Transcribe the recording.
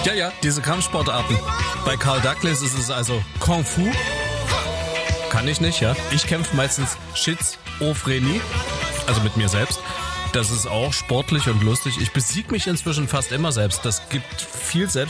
Ja, diese Kampfsportarten. Bei Carl Douglas ist es also Kung Fu. Kann ich nicht, ja. Ich kämpfe meistens Schizophrenie, also mit mir selbst. Das ist auch sportlich und lustig. Ich besiege mich inzwischen fast immer selbst. Das gibt viel Selbstvertrauen.